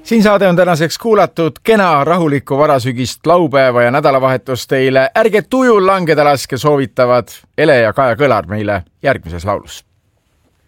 Siin saade on tänaseks kuulatud. Kena rahulikku varasügist, laupäeva ja nädalavahetust teile. Ärge tujul langeda laske, soovitavad Ele ja Kaja Kõlar meile järgmises laulus.